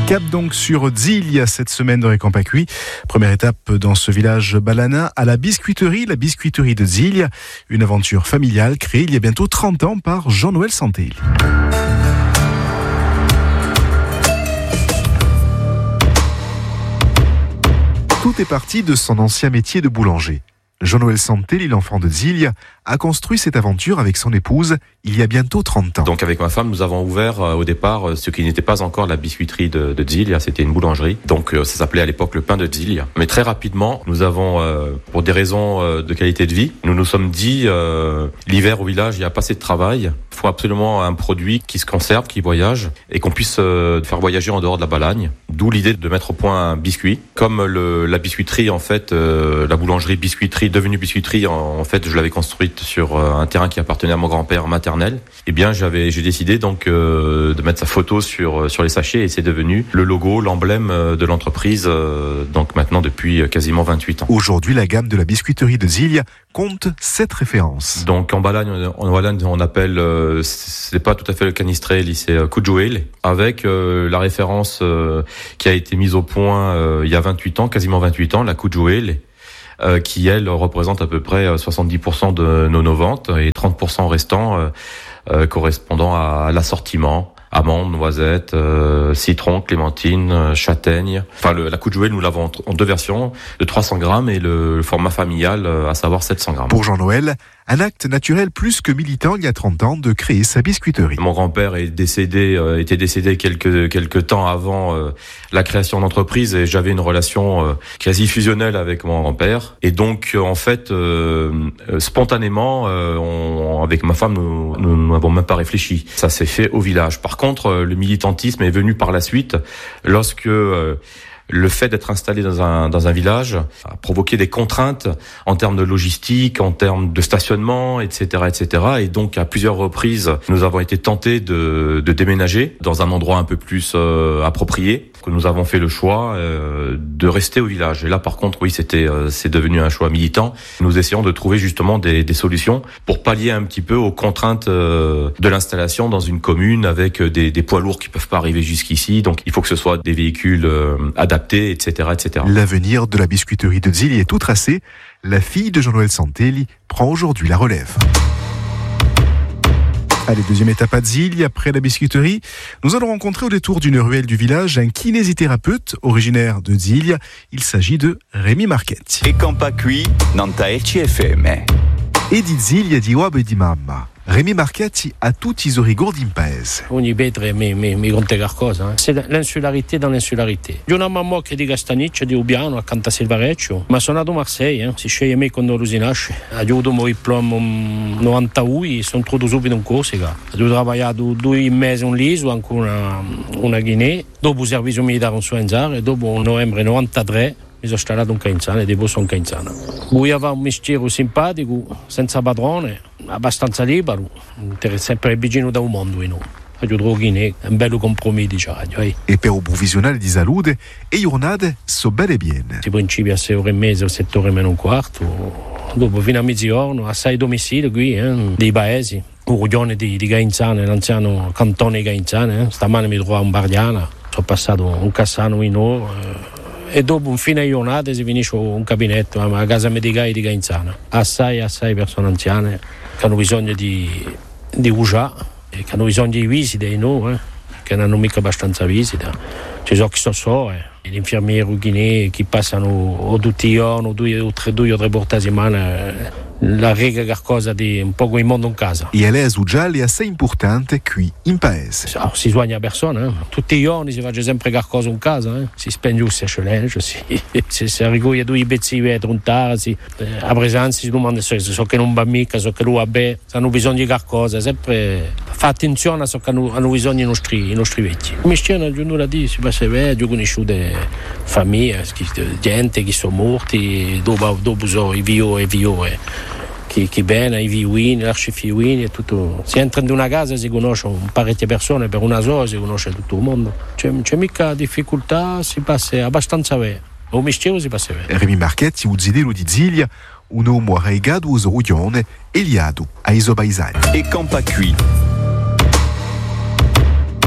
Cap donc sur Ziglia cette semaine de Récampacui. Première étape dans ce village balanin à la biscuiterie de Ziglia. Une aventure familiale créée il y a bientôt 30 ans par Jean-Noël Santelli. Tout est parti de son ancien métier de boulanger. Jean-Noël Santelli, l'enfant de Ziglia, a construit cette aventure avec son épouse il y a bientôt 30 ans. Donc avec ma femme, nous avons ouvert au départ ce qui n'était pas encore la biscuiterie de Ziglia, c'était une boulangerie. Donc ça s'appelait à l'époque le pain de Ziglia. Mais très rapidement, nous avons, pour des raisons de qualité de vie, nous nous sommes dit, l'hiver au village, il y a pas assez de travail. Il faut absolument un produit qui se conserve, qui voyage, et qu'on puisse faire voyager en dehors de la Balagne. D'où l'idée de mettre au point un biscuit. Comme la biscuiterie, en fait, la boulangerie biscuiterie, devenue biscuiterie, en fait, je l'avais construite sur un terrain qui appartenait à mon grand-père maternel. Eh bien, j'ai décidé donc de mettre sa photo sur les sachets, et c'est devenu le logo, l'emblème de l'entreprise, donc maintenant depuis quasiment 28 ans. Aujourd'hui, la gamme de la biscuiterie de Ziglia compte 7 références. Donc en Balagne, on appelle, c'est pas tout à fait le canistrelli, c'est Kujuel, avec la référence qui a été mise au point il y a 28 ans, quasiment 28 ans, la Kujuel, qui elle représente à peu près 70% de nos ventes et 30% restants correspondant à l'assortiment. Amandes, noisettes, citron, clémentine, châtaigne. Enfin, la Kujuel, nous l'avons en 2 versions, de 300 grammes et le format familial, à savoir 700 grammes. Pour Jean-Noël, un acte naturel plus que militant il y a 30 ans de créer sa biscuiterie. Mon grand-père était décédé quelques temps avant la création d'entreprise, et j'avais une relation quasi fusionnelle avec mon grand-père. Et donc, en fait, spontanément, avec ma femme, nous n'avons même pas réfléchi. Ça s'est fait au village. Par contre, le militantisme est venu par la suite, lorsque le fait d'être installé dans un village a provoqué des contraintes en termes de logistique, en termes de stationnement, etc., etc. Et donc, à plusieurs reprises, nous avons été tentés de déménager dans un endroit un peu plus approprié. Nous avons fait le choix de rester au village. Et là, par contre, oui, c'est devenu un choix militant. Nous essayons de trouver justement des solutions pour pallier un petit peu aux contraintes de l'installation dans une commune avec des poids lourds qui peuvent pas arriver jusqu'ici. Donc, il faut que ce soit des véhicules adaptés, etc., etc. L'avenir de la biscuiterie de Ziglia est tout tracé. La fille de Jean-Noël Santelli prend aujourd'hui la relève. Allez, deuxième étape à Ziglia, après la biscuiterie. Nous allons rencontrer au détour d'une ruelle du village un kinésithérapeute originaire de Ziglia. Il s'agit de Rémi Marchetti. Récampacui, Nanta RCFM. E di Ziglia di Wab e di Mamma. Rémi Marchetti a tutti i rigordi in paese. Ogni petre mi conta qualcosa. C'est l'insularité dans l'insularité. Io una mamma che di Castaniccia, di Ubiano, accanto a Silvareccio, ma sono nato a Marseille, si sceglie me quando si nasce. Ho avuto il mio diploma 91, sono trovato subito in Corsica. Ho lavorato 2 mesi in l'isola, anche una Guinea. Dopo il servizio militare in Suenzare, dopo novembre 93, mi sono installato in Cainzana e dopo sono in Cainzana. Lui aveva un mestiere simpatico, senza padrone, abbastanza libero, sempre vicino da un mondo. Io trovo che è un bello compromesso, diciamo. E per un provvisionale di salute, e giornate so bene bene. Si principia a 6 ore e mezza o 7 ore meno un quarto. Dopo fino a mezzogiorno, a 6 domicili qui, dei paesi. Un rione di Cainzana, l'anziano cantone di Cainzana. Stamane mi trovo a un Bardiana, sono passato un Cassano in ore. E dopo un fine giornata si finisce un gabinetto a casa medicale di Cainzana. Assai persone anziane che hanno bisogno di usare, che hanno bisogno di visite, che non hanno mica abbastanza visita. Ci sono chi gli infermieri che passano o tutti i giorni, 2 o 3 volte a settimana, la rega qualcosa di un po' come il mondo in casa. E l'ESU già è assai importante qui in paese. Si soigna la persona, tutti i giorni si fa sempre qualcosa in casa, si spende giusto a scegliere, si arriva 2 pezzi di vetro, un tarsi, a presenza si domanda se so che non va mica, so che lui va bene, se hanno bisogno di qualcosa, sempre fa attenzione a so che hanno bisogno i nostri vecchi. Mi stiano aggiungendo di si passa vedo, ho conosciuto famiglie, gente che sono morti, dopo so i vioi. Chi bene, i viuini, l'arcifiuini e tutto. Si entra in una casa si conosce parecchie persone, per una sola si conosce tutto il mondo. C'è mica difficoltà, si passa abbastanza bene. O mistero si passa bene. Rémi Marchetti, un zidelo di Ziglia, un uomo arraigato uso ruglione e liado a isobaisani. E Campacui.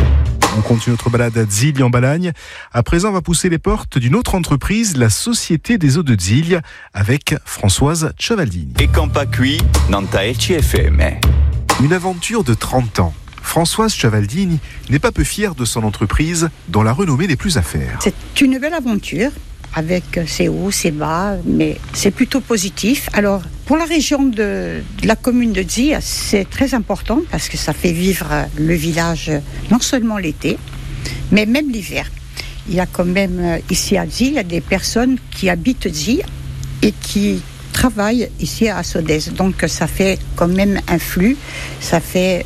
On continue notre balade à Ziglia en Balagne. À présent, on va pousser les portes d'une autre entreprise, la Société des eaux de Ziglia, avec Françoise Ciavaldini. E Compacui, Nanta RCFM. Une aventure de 30 ans. Françoise Ciavaldini n'est pas peu fière de son entreprise, dont la renommée n'est plus à faire. C'est une belle aventure, avec ses hauts, ses bas, mais c'est plutôt positif. Alors, pour la région de la commune de Ziglia, c'est très important parce que ça fait vivre le village non seulement l'été, mais même l'hiver. Il y a quand même ici à Ziglia des personnes qui habitent Ziglia et qui travaillent ici à Sodèze. Donc ça fait quand même un flux, ça fait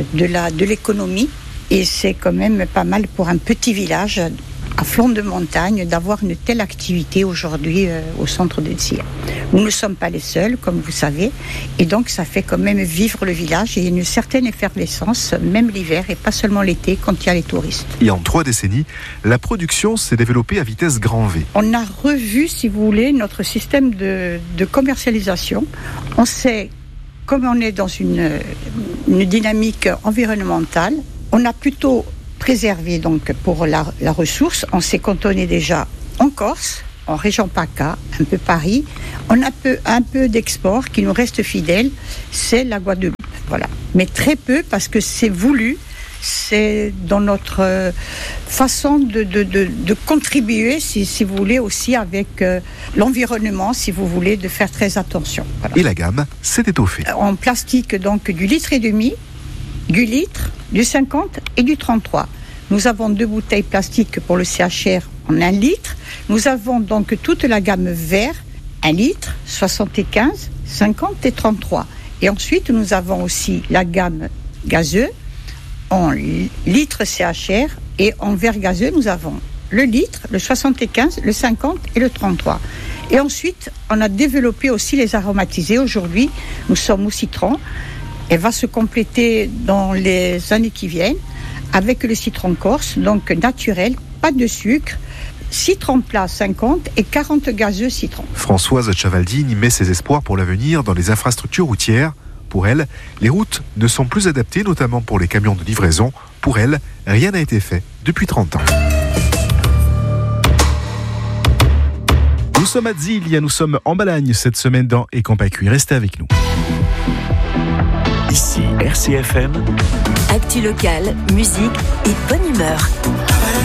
de l'économie et c'est quand même pas mal pour un petit village à flanc de montagne d'avoir une telle activité aujourd'hui au centre de Ziglia. Nous ne sommes pas les seuls, comme vous savez, et donc ça fait quand même vivre le village et une certaine effervescence, même l'hiver et pas seulement l'été quand il y a les touristes. Et en 3 décennies, la production s'est développée à vitesse grand V. On a revu, si vous voulez, notre système de commercialisation. On sait, comme on est dans une dynamique environnementale, on a plutôt préservé donc pour la ressource. On s'est cantonné déjà en Corse, en région PACA, un peu Paris. On a un peu d'export qui nous reste fidèle, c'est la Guadeloupe. Voilà. Mais très peu parce que c'est voulu, c'est dans notre façon de contribuer, si vous voulez, aussi avec l'environnement, si vous voulez, de faire très attention. Voilà. Et la gamme s'est étoffée. En plastique, donc du litre et demi, du litre, du 50 et du 33. Nous avons 2 bouteilles plastiques pour le CHR en 1 litre. Nous avons donc toute la gamme vert, 1 litre, 75, 50 et 33. Et ensuite, nous avons aussi la gamme gazeux en litre CHR et en verre gazeux, nous avons le litre, le 75, le 50 et le 33. Et ensuite, on a développé aussi les aromatisés. Aujourd'hui, nous sommes au citron. Elle va se compléter dans les années qui viennent avec le citron corse, donc naturel, pas de sucre, citron plat 50 et 40 gazeux citron. Françoise Ciavaldini met ses espoirs pour l'avenir dans les infrastructures routières. Pour elle, les routes ne sont plus adaptées, notamment pour les camions de livraison. Pour elle, rien n'a été fait depuis 30 ans. Nous sommes à Ziglia, nous sommes en Balagne cette semaine dans Et Compacui. Restez avec nous. Ici RCFM. Actu locale, musique et bonne humeur.